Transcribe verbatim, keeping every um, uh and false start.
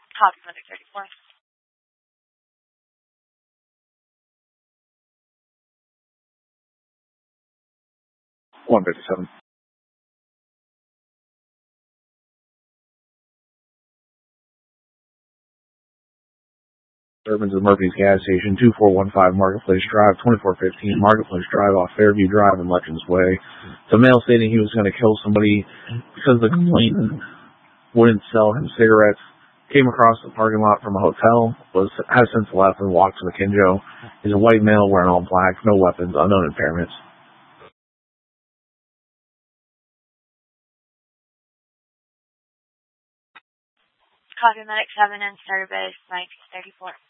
Copy, Medic thirty-four. one fifty-seven. Urban to Murphy's gas station, two four one five Marketplace Drive, twenty-four fifteen Marketplace Drive off Fairview Drive in Legends Way. The male stating he was going to kill somebody because the complainant wouldn't sell him cigarettes. Came across the parking lot from a hotel, was has since left and walked to the Kinjo. He's a white male wearing all black, no weapons, unknown impairments. Copy, Medic seven and Starter Base nineteen thirty-four.